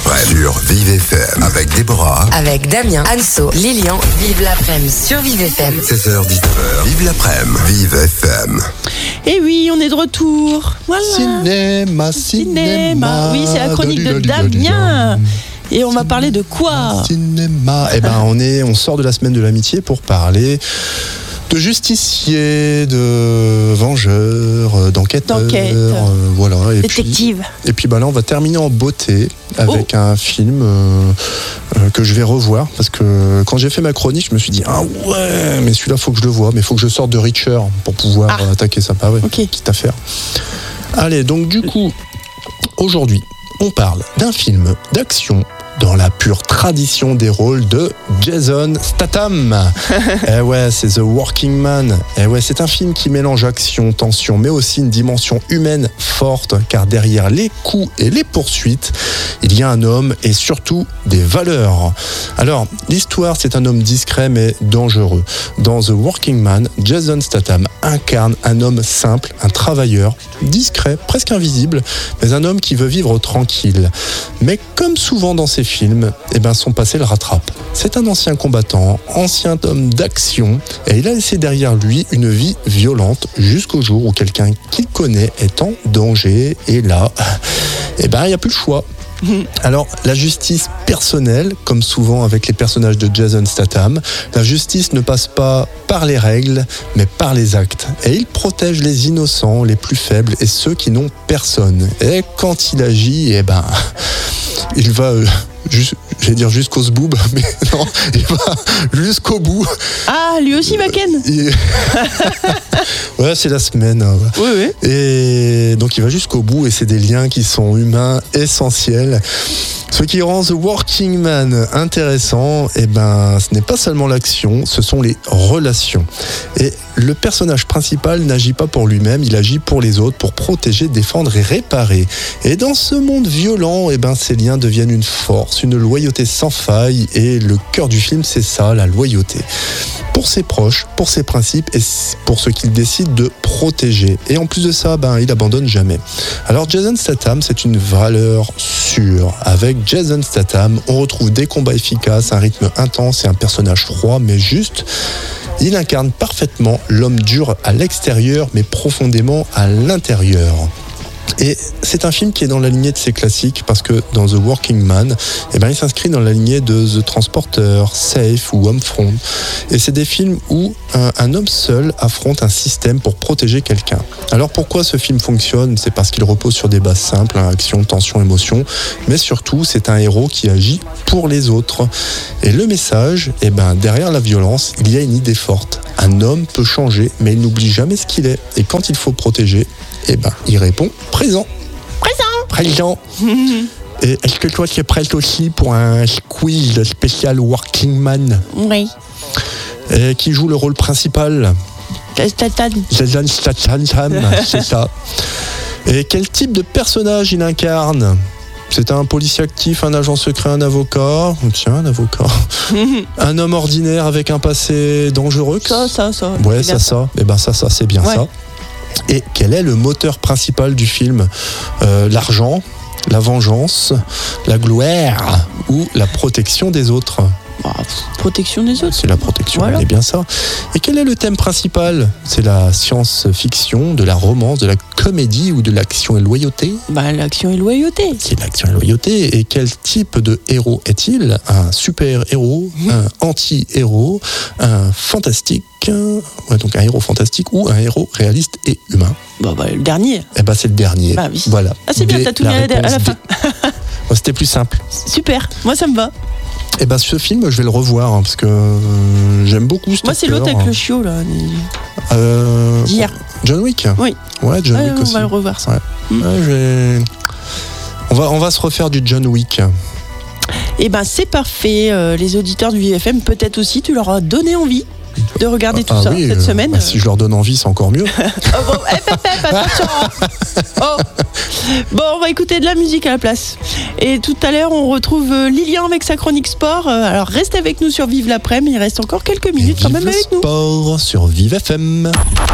l'après-midi sur Vive FM avec Déborah. Avec Damien, Anso, Lilian. Vive l'après-midi sur Vive FM. 16h-19h. Vive l'après-midi. Vive FM. Et oui, on est de retour. Voilà. Cinéma. Oui, c'est la chronique de Damien. Et on va parler de quoi? Cinéma. Eh ben, on sort de la semaine de l'amitié pour parler de justiciers, de vengeurs, d'enquêteurs, voilà. Et détective. Puis là, on va terminer en beauté avec un film que je vais revoir parce que quand j'ai fait ma chronique, je me suis dit ah ouais, mais celui-là faut que je le voie, mais faut que je sorte de Reacher pour pouvoir attaquer ça. Pas vrai. Okay. Quitte à faire. Allez, donc du coup, aujourd'hui, on parle d'un film d'action dans la pure tradition des rôles de Jason Statham. Eh ouais, c'est The Working Man. Eh ouais, c'est un film qui mélange action, tension, mais aussi une dimension humaine forte, car derrière les coups et les poursuites, il y a un homme et surtout des valeurs. Alors, l'histoire, c'est un homme discret mais dangereux. Dans The Working Man, Jason Statham incarne un homme simple, un travailleur, discret, presque invisible, mais un homme qui veut vivre tranquille. Mais comme souvent dans ces films, son passé le rattrape. C'est un ancien combattant, ancien homme d'action, et il a laissé derrière lui une vie violente jusqu'au jour où quelqu'un qu'il connaît est en danger, et là, il n'y a plus le choix. Alors, la justice personnelle, comme souvent avec les personnages de Jason Statham, la justice ne passe pas par les règles, mais par les actes. Et il protège les innocents, les plus faibles et ceux qui n'ont personne. Et quand il agit, il va... j'allais dire jusqu'au zboob, mais non, il va jusqu'au bout. Ah, lui aussi, Macken. Ouais, c'est la semaine. Oui. Et donc, il va jusqu'au bout et c'est des liens qui sont humains essentiels. Ce qui rend The Working Man intéressant, ce n'est pas seulement l'action, ce sont les relations. Et le personnage principal n'agit pas pour lui-même, il agit pour les autres, pour protéger, défendre et réparer. Et dans ce monde violent, ces liens deviennent une force, une loyauté sans faille. Et le cœur du film, c'est ça, la loyauté. Pour ses proches, pour ses principes et pour ce qu'il décide de protéger. Et en plus de ça, il abandonne jamais. Alors Jason Statham, c'est une valeur sûre. Avec Jason Statham, on retrouve des combats efficaces, un rythme intense et un personnage froid mais juste. Il incarne parfaitement l'homme dur à l'extérieur mais profondément à l'intérieur. Et c'est un film qui est dans la lignée de ses classiques parce que dans The Working Man, il s'inscrit dans la lignée de The Transporter, Safe ou Homefront. Et c'est des films où un homme seul affronte un système pour protéger quelqu'un. Alors pourquoi ce film fonctionne? C'est parce qu'il repose sur des bases simples, action, tension, émotion, mais surtout c'est un héros qui agit pour les autres. Et le message, derrière la violence, il y a une idée forte. Un homme peut changer, mais il n'oublie jamais ce qu'il est. Et quand il faut protéger, il répond présent. Et est-ce que toi tu es prête aussi pour un quiz spécial Working Man? Oui. Et qui joue le rôle principal? Jason Statham, c'est ça. Et quel type de personnage il incarne? C'est un policier actif, un agent secret, un avocat. Tiens, un avocat. Un homme ordinaire avec un passé dangereux. Ça. Ouais, ça. Ça, c'est bien ça. Et quel est le moteur principal du film? L'argent, la vengeance, la gloire ou la protection des autres? Protection des autres. C'est la protection, voilà. C'est bien ça. Et quel est le thème principal? C'est la science-fiction, de la romance, de la comédie ou de l'action et loyauté? L'action et loyauté. C'est l'action et loyauté. Et quel type de héros est-il? Un super-héros, un anti-héros, un fantastique, donc un héros fantastique ou un héros réaliste et humain? Le dernier. C'est le dernier. Oui. Voilà. Ah, c'est bien, t'as tout mis à la fin. C'était plus simple. Super, moi ça me va. Ce film, je vais le revoir parce que j'aime beaucoup cet acteur. Moi, c'est l'autre avec le chiot là. D'hier. John Wick. Oui. Ouais, John Wick aussi. On va le revoir ça. Ouais. On va se refaire du John Wick. C'est parfait. Les auditeurs du VFM, peut-être aussi, tu leur as donné envie de regarder tout ça cette semaine. Si je leur donne envie, c'est encore mieux. Attention. Bon, on va écouter de la musique à la place. Et tout à l'heure, on retrouve Lilian avec sa chronique sport. Alors, restez avec nous sur Vive l'après-midi. Il reste encore quelques minutes quand même avec nous. Sport sur Vive FM.